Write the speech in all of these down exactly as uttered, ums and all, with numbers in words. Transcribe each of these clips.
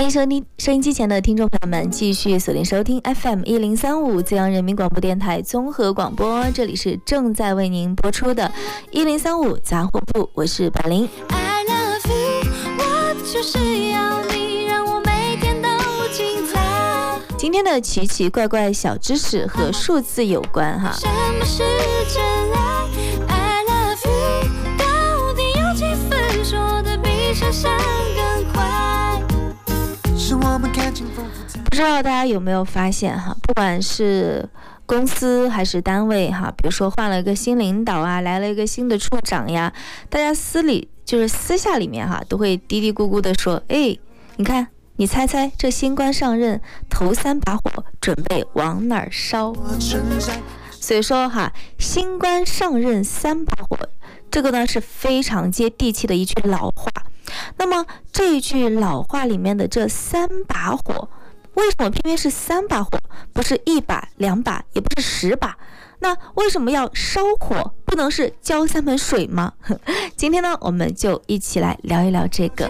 欢迎收听收音机前的听众朋友们，继续锁定收听 F M 一零三五资阳人民广播电台综合广播，这里是正在为您播出的一零三五杂货铺，我是百灵。 I love you， 我就是要你，让我每天都精彩。 今天的奇奇怪怪小知识和数字有关哈。 什么是真爱 ？I love you， 到底有几分说的比想象更快？ 不知道大家有没有发现哈，不管是公司还是单位哈，比如说换了一个新领导啊，来了一个新的处长呀，大家私里就是私下里面哈，都会嘀嘀咕咕的说，哎，你看，你猜猜这新官上任头三把火准备往哪儿烧？所以说哈，新官上任三把火，这个呢是非常接地气的一句老话。那么这一句老话里面的这三把火，为什么偏偏是三把火，不是一把两把，也不是十把？那为什么要烧火，不能是浇三盆水吗？今天呢，我们就一起来聊一聊这个。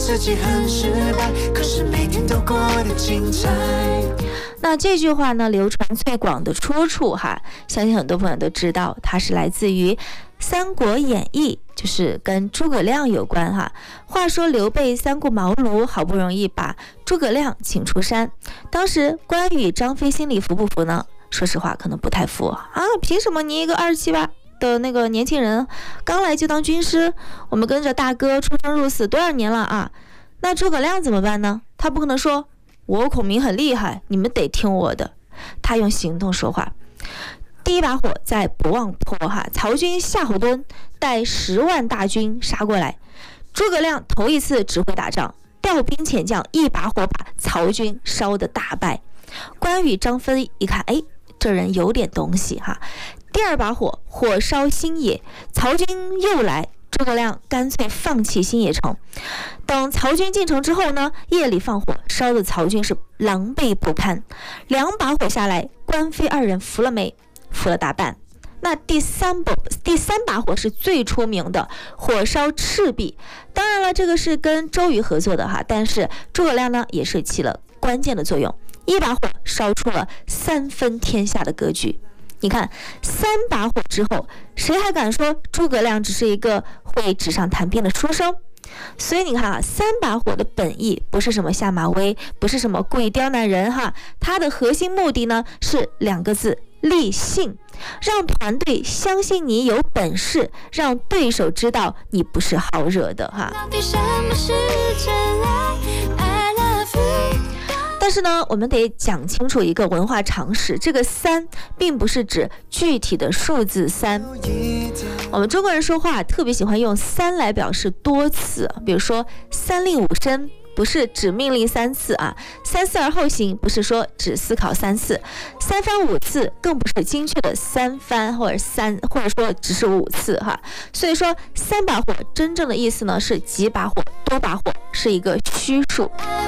那这句话呢，流传最广的出处哈，相信很多朋友都知道，它是来自于《三国演义》，就是跟诸葛亮有关哈。话说刘备三顾茅庐，好不容易把诸葛亮请出山，当时关羽、张飞心里服不服呢？说实话，可能不太服啊！凭什么你一个二十七八的那个年轻人，刚来就当军师？我们跟着大哥出生入死多少年了啊？那诸葛亮怎么办呢？他不可能说我孔明很厉害，你们得听我的。他用行动说话。第一把火在不忘坡哈，曹军夏侯惇带十万大军杀过来，诸葛亮头一次指挥打仗，调兵遣将，一把火把曹军烧得大败。关羽、张飞一看，哎，这人有点东西哈。第二把火，火烧新野，曹军又来，诸葛亮干脆放弃新野城。等曹军进城之后呢，夜里放火，烧的曹军是狼狈不堪。两把火下来，关飞二人服了没？服了大半。那第三把第三把火是最出名的，火烧赤壁。当然了，这个是跟周瑜合作的哈，但是诸葛亮呢也是起了关键的作用，一把火烧出了三分天下的格局。你看，三把火之后，谁还敢说诸葛亮只是一个会纸上谈兵的书生？所以你看啊，三把火的本意不是什么下马威，不是什么故意刁难人哈，它的核心目的呢是两个字：立信，让团队相信你有本事，让对手知道你不是好惹的哈。 到底什么是真爱 ？I love you。 但是呢，我们得讲清楚一个文化常识，这个三并不是指具体的数字三。我们中国人说话特别喜欢用三来表示多次，比如说三令五申，不是指命令三次啊，三思而后行不是说只思考三次，三番五次更不是精确的三番或者三或者说只是五次哈。所以说三把火真正的意思呢是几把火、多把火，是一个虚数。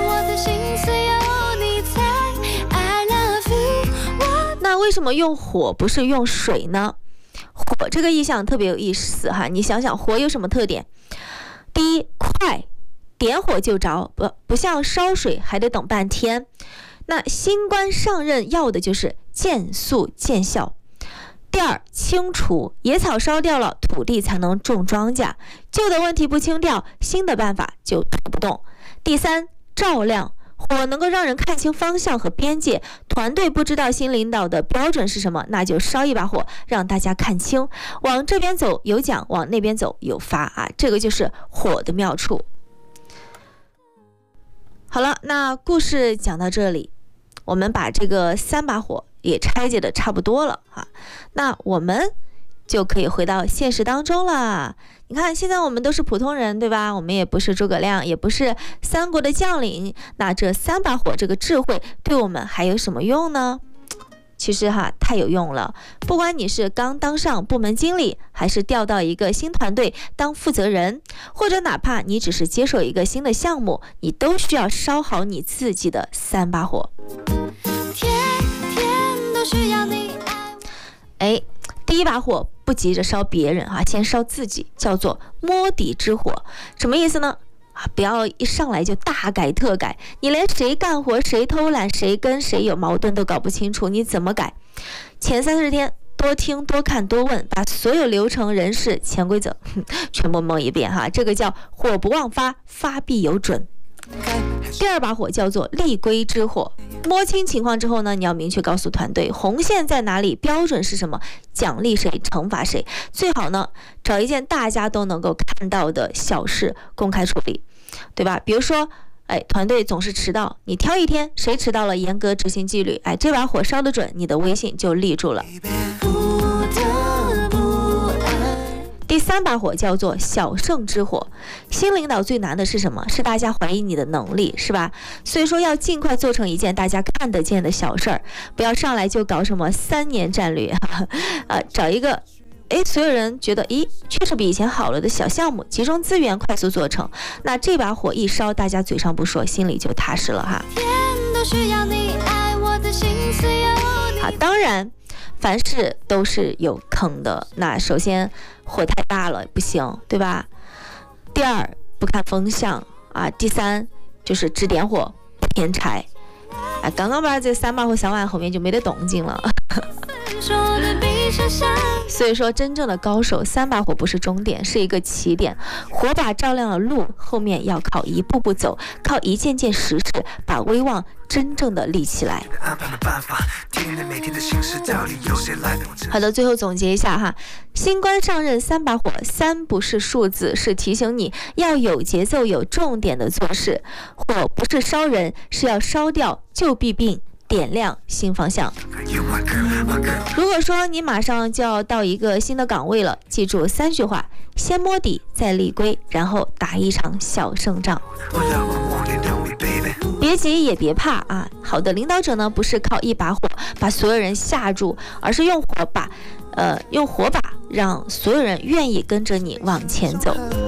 那为什么用火不是用水呢？火这个意象特别有意思哈，你想想火有什么特点？第一，快，点火就着，不不像烧水还得等半天。那新官上任要的就是见速见效。第二，清除，野草烧掉了，土地才能种庄稼，旧的问题不清掉，新的办法就推不动。第三，照亮，火能够让人看清方向和边界，团队不知道新领导的标准是什么，那就烧一把火，让大家看清，往这边走有奖，往那边走有罚啊，这个就是火的妙处。好了，那故事讲到这里，我们把这个三把火也拆解的差不多了啊，那我们就可以回到现实当中了。你看，现在我们都是普通人，对吧？我们也不是诸葛亮，也不是三国的将领。那这三把火这个智慧对我们还有什么用呢？其实哈，太有用了。不管你是刚当上部门经理，还是调到一个新团队当负责人，或者哪怕你只是接手一个新的项目，你都需要烧好你自己的三把火。 天天都需要你爱。 哎，第一把火不急着烧别人啊，先烧自己，叫做摸底之火。什么意思呢？ 啊，不要一上来就大改特改，你连谁干活、谁偷懒、谁跟谁有矛盾都搞不清楚，你怎么改？前三十天多听、多看、多问，把所有流程、人事、潜规则全部摸一遍哈，这个叫火不忘发，发必有准。第二把火叫做立规之火，摸清情况之后呢，你要明确告诉团队红线在哪里，标准是什么，奖励谁，惩罚谁。最好呢，找一件大家都能够看到的小事公开处理，对吧？比如说，哎，团队总是迟到，你挑一天谁迟到了，严格执行纪律，哎，这把火烧得准，你的威信就立住了。第三把火叫做小胜之火，新领导最难的是什么？是大家怀疑你的能力，是吧？所以说要尽快做成一件大家看得见的小事儿，不要上来就搞什么三年战略，哈哈呃，找一个哎，所有人觉得咦，确实比以前好了的小项目，集中资源快速做成，那这把火一烧，大家嘴上不说，心里就踏实了哈。好，当然凡事都是有坑的，那首先火太大了不行，对吧？第二，不看风向啊，第三就是只点火不添柴啊，刚刚把这三把火想完，后面就没得动静了。所以说真正的高手，三把火不是终点，是一个起点，火把照亮了路，后面要靠一步步走，靠一件件实事把威望真正的立起来。好的，最后总结一下哈，新官上任三把火，三不是数字，是提醒你要有节奏有重点的做事，火不是烧人，是要烧掉旧弊病，点亮新方向。如果说你马上就要到一个新的岗位了，记住三句话：先摸底，再立规，然后打一场小胜仗。别急也别怕啊！好的领导者呢，不是靠一把火把所有人吓住，而是用火把，呃，用火把让所有人愿意跟着你往前走。